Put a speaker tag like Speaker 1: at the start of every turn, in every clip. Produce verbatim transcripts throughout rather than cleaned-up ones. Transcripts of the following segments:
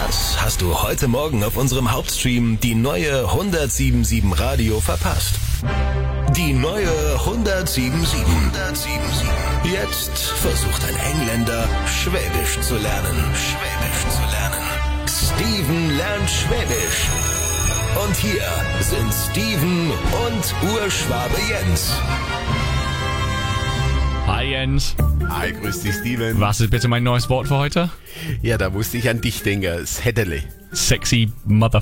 Speaker 1: Was hast du heute Morgen auf unserem Hauptstream die neue hundertsiebenundsiebzig Radio verpasst? Die neue hundertsiebenundsiebzig. hundertsiebenundsiebzig. Jetzt versucht ein Engländer, Schwäbisch zu lernen. Schwäbisch zu lernen. Steven lernt Schwäbisch. Und hier sind Steven und Urschwabe Jens.
Speaker 2: Hi Jens.
Speaker 3: Hi, grüß dich, Steven.
Speaker 2: Was ist bitte mein neues Wort für heute?
Speaker 3: Ja, da musste ich an dich denken. Das Hättele.
Speaker 2: Sexy Mother...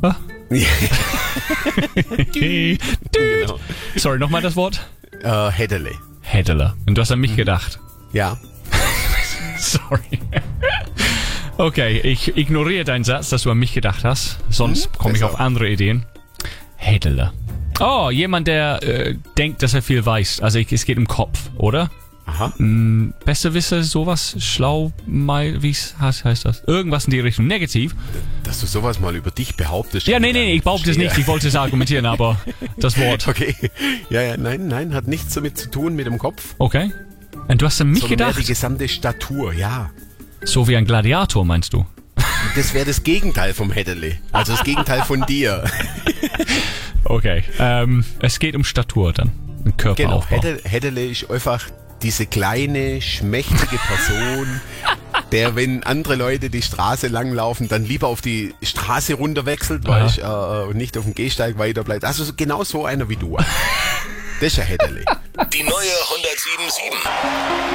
Speaker 3: Genau.
Speaker 2: Sorry, nochmal das Wort?
Speaker 3: Äh, Hättele.
Speaker 2: Hättele. Und du hast an mich gedacht.
Speaker 3: Ja.
Speaker 2: Sorry. Okay, ich ignoriere deinen Satz, dass du an mich gedacht hast. Sonst
Speaker 3: Mhm,
Speaker 2: komme ich
Speaker 3: besser.
Speaker 2: auf andere Ideen. Hättele. Oh, jemand, der äh, denkt, dass er viel weiß. Also ich, es geht um Kopf, oder?
Speaker 3: Aha.
Speaker 2: Mm, Besserwisser, sowas, schlau, mal, wie heißt, heißt das? Irgendwas in die Richtung. Negativ.
Speaker 3: Dass du sowas mal über dich behauptest.
Speaker 2: Ja, nee, nee, ich behaupte es nicht. Ich wollte es argumentieren, aber das Wort.
Speaker 3: Okay. Ja, ja, nein, nein, hat nichts damit zu tun mit dem Kopf.
Speaker 2: Okay. Und du hast an mich
Speaker 3: Sondern mehr
Speaker 2: gedacht?
Speaker 3: die gesamte Statur, ja.
Speaker 2: So wie ein Gladiator, meinst du?
Speaker 3: Das wäre das Gegenteil vom Hättele. Also das Gegenteil von dir.
Speaker 2: Okay. Ähm, es geht um Statur dann. Um
Speaker 3: Genau.
Speaker 2: Körperaufbau.
Speaker 3: Hätte- Hättele ist einfach diese kleine, schmächtige Person, der, wenn andere Leute die Straße langlaufen, dann lieber auf die Straße runterwechselt,
Speaker 2: Aha.
Speaker 3: weißt, äh, und nicht auf dem Gehsteig weiter bleibt. Also so- genau so einer wie du. Das ist ein Hättele.
Speaker 1: Die neue hundertsiebenundsiebzig.